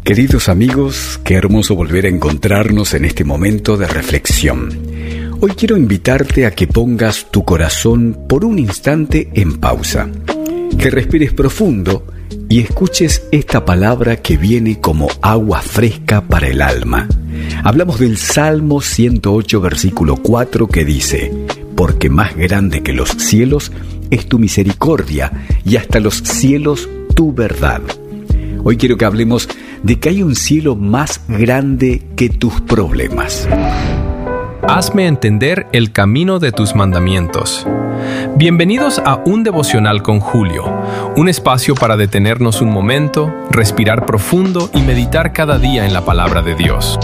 Queridos amigos, qué hermoso volver a encontrarnos en este momento de reflexión. Hoy quiero invitarte a que pongas tu corazón por un instante en pausa, que respires profundo y escuches esta palabra que viene como agua fresca para el alma. Hablamos del Salmo 108, versículo 4, que dice: porque más grande que los cielos es tu misericordia, y hasta los cielos tu verdad. Hoy quiero que hablemos de que hay un cielo más grande que tus problemas. Hazme entender el camino de tus mandamientos. Bienvenidos a Un Devocional con Julio, un espacio para detenernos un momento, respirar profundo y meditar cada día en la palabra de Dios.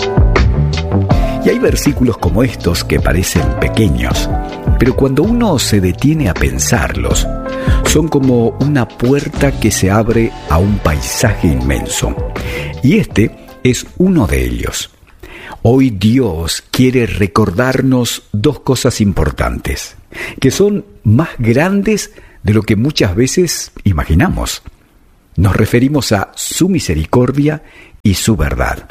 Y hay versículos como estos que parecen pequeños, pero cuando uno se detiene a pensarlos, son como una puerta que se abre a un paisaje inmenso. Y este es uno de ellos. Hoy Dios quiere recordarnos dos cosas importantes, que son más grandes de lo que muchas veces imaginamos. Nos referimos a su misericordia y su verdad.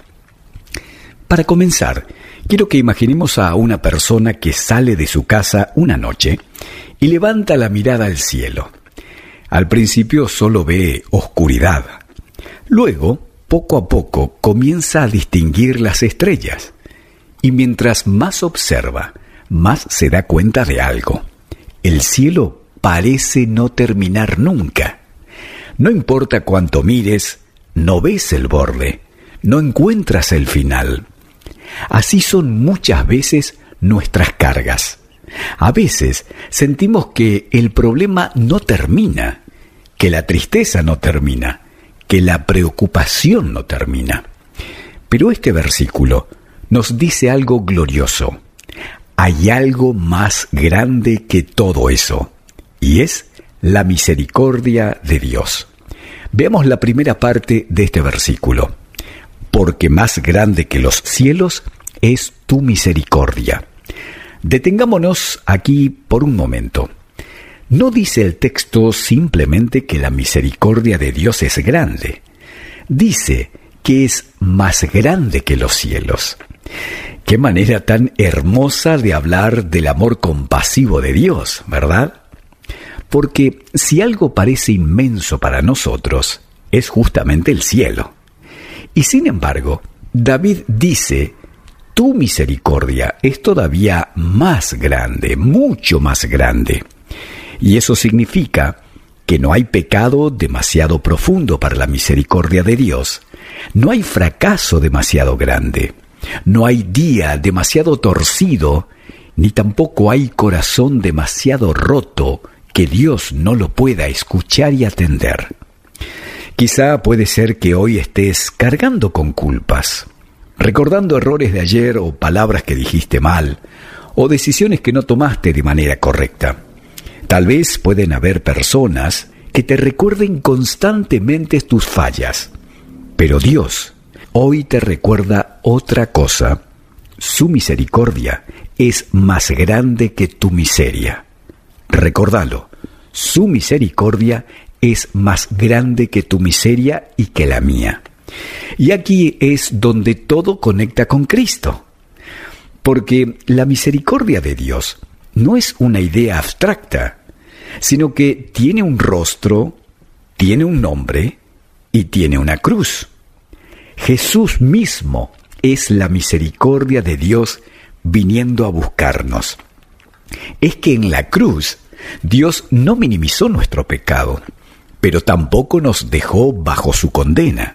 Para comenzar, quiero que imaginemos a una persona que sale de su casa una noche y levanta la mirada al cielo. Al principio solo ve oscuridad. Luego, poco a poco, comienza a distinguir las estrellas. Y mientras más observa, más se da cuenta de algo. El cielo parece no terminar nunca. No importa cuánto mires, no ves el borde, no encuentras el final. Así son muchas veces nuestras cargas. A veces sentimos que el problema no termina, que la tristeza no termina, que la preocupación no termina. Pero este versículo nos dice algo glorioso. Hay algo más grande que todo eso, y es la misericordia de Dios. Veamos la primera parte de este versículo. Porque más grande que los cielos es tu misericordia. Detengámonos aquí por un momento. No dice el texto simplemente que la misericordia de Dios es grande. Dice que es más grande que los cielos. Qué manera tan hermosa de hablar del amor compasivo de Dios, ¿verdad? Porque si algo parece inmenso para nosotros, es justamente el cielo. Y sin embargo, David dice: tu misericordia es todavía más grande, mucho más grande. Y eso significa que no hay pecado demasiado profundo para la misericordia de Dios. No hay fracaso demasiado grande. No hay día demasiado torcido, ni tampoco hay corazón demasiado roto que Dios no lo pueda escuchar y atender. Quizá puede ser que hoy estés cargando con culpas, recordando errores de ayer o palabras que dijiste mal, o decisiones que no tomaste de manera correcta. Tal vez pueden haber personas que te recuerden constantemente tus fallas, pero Dios hoy te recuerda otra cosa. Su misericordia es más grande que tu miseria. Recórdalo, su misericordia es más grande que tu miseria y que la mía. Y aquí es donde todo conecta con Cristo. Porque la misericordia de Dios no es una idea abstracta, sino que tiene un rostro, tiene un nombre y tiene una cruz. Jesús mismo es la misericordia de Dios viniendo a buscarnos. Es que en la cruz Dios no minimizó nuestro pecado, pero tampoco nos dejó bajo su condena.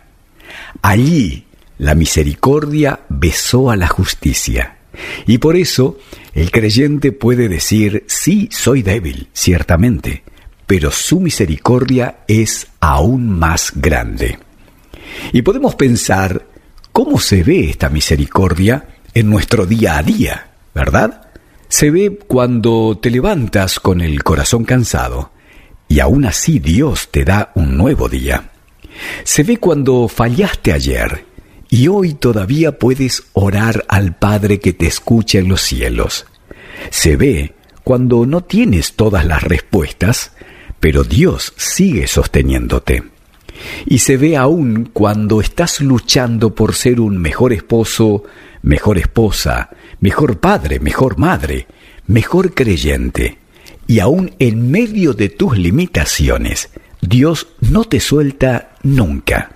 Allí la misericordia besó a la justicia. Y por eso el creyente puede decir: sí, soy débil, ciertamente, pero su misericordia es aún más grande. Y podemos pensar cómo se ve esta misericordia en nuestro día a día, ¿verdad? Se ve cuando te levantas con el corazón cansado y aún así Dios te da un nuevo día. Se ve cuando fallaste ayer y hoy todavía puedes orar al Padre que te escucha en los cielos. Se ve cuando no tienes todas las respuestas, pero Dios sigue sosteniéndote. Y se ve aún cuando estás luchando por ser un mejor esposo, mejor esposa, mejor padre, mejor madre, mejor creyente. Y aún en medio de tus limitaciones, Dios no te suelta nunca.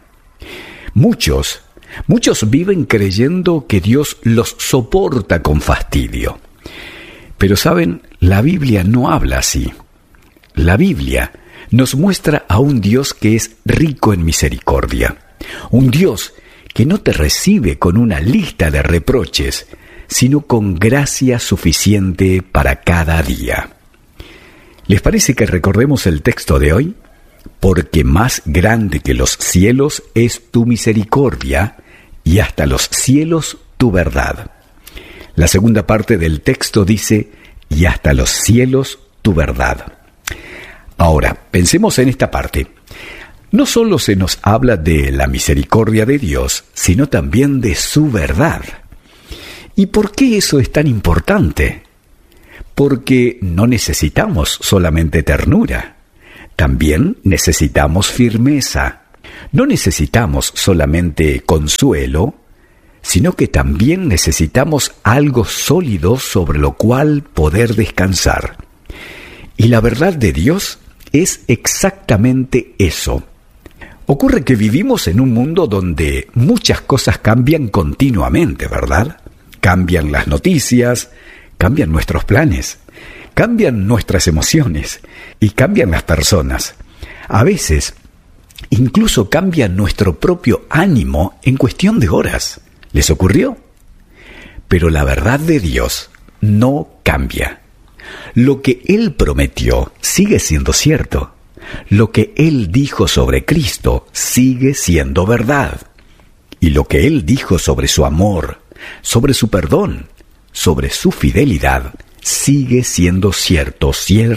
Muchos viven creyendo que Dios los soporta con fastidio. Pero saben, la Biblia no habla así. La Biblia nos muestra a un Dios que es rico en misericordia. Un Dios que no te recibe con una lista de reproches, sino con gracia suficiente para cada día. ¿Les parece que recordemos el texto de hoy? Porque más grande que los cielos es tu misericordia, y hasta los cielos tu verdad. La segunda parte del texto dice, y hasta los cielos tu verdad. Ahora, pensemos en esta parte. No solo se nos habla de la misericordia de Dios, sino también de su verdad. ¿Y por qué eso es tan importante? Porque no necesitamos solamente ternura. También necesitamos firmeza. No necesitamos solamente consuelo, sino que también necesitamos algo sólido sobre lo cual poder descansar. Y la verdad de Dios es exactamente eso. Ocurre que vivimos en un mundo donde muchas cosas cambian continuamente, ¿verdad? Cambian las noticias, cambian nuestros planes, cambian nuestras emociones y cambian las personas. A veces, incluso cambia nuestro propio ánimo en cuestión de horas. ¿Les ocurrió? Pero la verdad de Dios no cambia. Lo que Él prometió sigue siendo cierto. Lo que Él dijo sobre Cristo sigue siendo verdad. Y lo que Él dijo sobre su amor, sobre su perdón, sobre su fidelidad, sigue siendo cierto,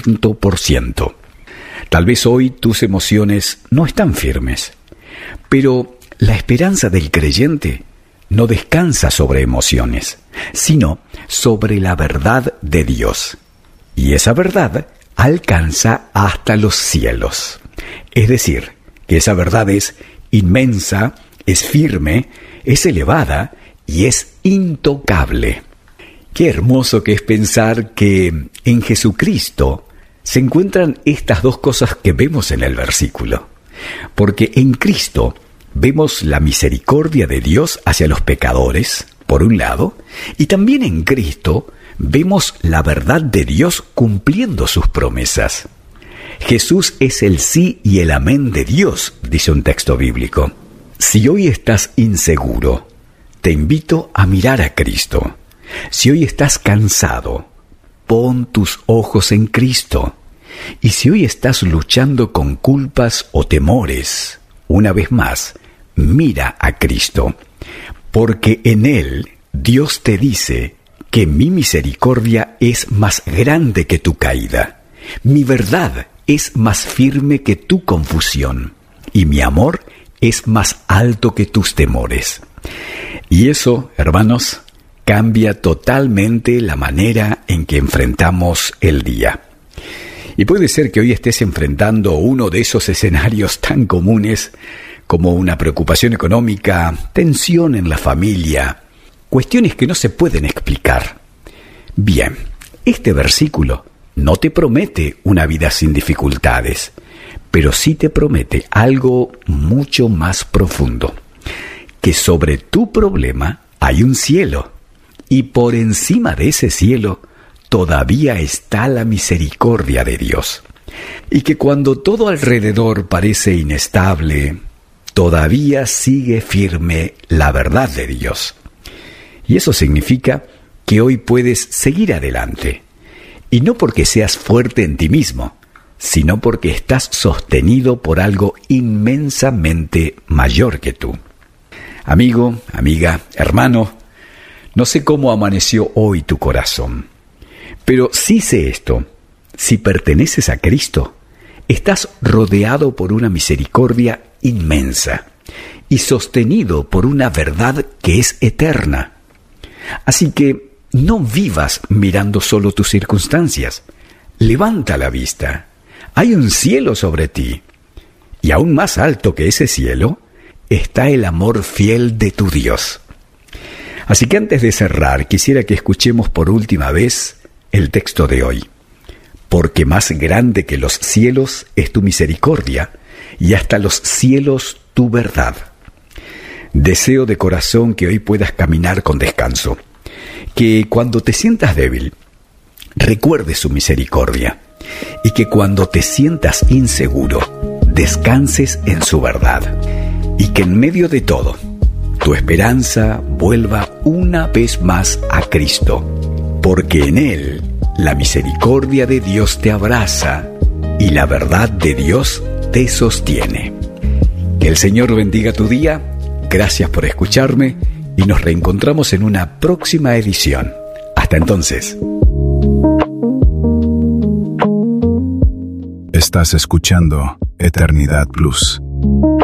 100%. Tal vez hoy tus emociones no están firmes, pero la esperanza del creyente no descansa sobre emociones, sino sobre la verdad de Dios. Y esa verdad alcanza hasta los cielos. Es decir, que esa verdad es inmensa, es firme, es elevada y es intocable. Qué hermoso que es pensar que en Jesucristo se encuentran estas dos cosas que vemos en el versículo. Porque en Cristo vemos la misericordia de Dios hacia los pecadores, por un lado, y también en Cristo vemos la verdad de Dios cumpliendo sus promesas. Jesús es el sí y el amén de Dios, dice un texto bíblico. Si hoy estás inseguro, te invito a mirar a Cristo. Si hoy estás cansado, pon tus ojos en Cristo. Y si hoy estás luchando con culpas o temores, una vez más, mira a Cristo. Porque en Él Dios te dice que mi misericordia es más grande que tu caída. Mi verdad es más firme que tu confusión. Y mi amor es más alto que tus temores. Y eso, hermanos, cambia totalmente la manera en que enfrentamos el día. Y puede ser que hoy estés enfrentando uno de esos escenarios tan comunes como una preocupación económica, tensión en la familia, cuestiones que no se pueden explicar. Bien, este versículo no te promete una vida sin dificultades, pero sí te promete algo mucho más profundo, que sobre tu problema hay un cielo, y por encima de ese cielo todavía está la misericordia de Dios, y que cuando todo alrededor parece inestable, todavía sigue firme la verdad de Dios. Y eso significa que hoy puedes seguir adelante, y no porque seas fuerte en ti mismo, sino porque estás sostenido por algo inmensamente mayor que tú. Amigo, amiga, hermano, no sé cómo amaneció hoy tu corazón, pero sí sé esto: si perteneces a Cristo, estás rodeado por una misericordia inmensa y sostenido por una verdad que es eterna. Así que no vivas mirando solo tus circunstancias. Levanta la vista. Hay un cielo sobre ti. Y aún más alto que ese cielo está el amor fiel de tu Dios. Así que antes de cerrar, quisiera que escuchemos por última vez el texto de hoy. Porque más grande que los cielos es tu misericordia, y hasta los cielos tu verdad. Deseo de corazón que hoy puedas caminar con descanso, que cuando te sientas débil, recuerdes su misericordia, y que cuando te sientas inseguro, descanses en su verdad, y que en medio de todo, tu esperanza vuelva una vez más a Cristo, porque en Él la misericordia de Dios te abraza y la verdad de Dios te sostiene. Que el Señor bendiga tu día. Gracias por escucharme y nos reencontramos en una próxima edición. Hasta entonces. Estás escuchando Eternidad Plus.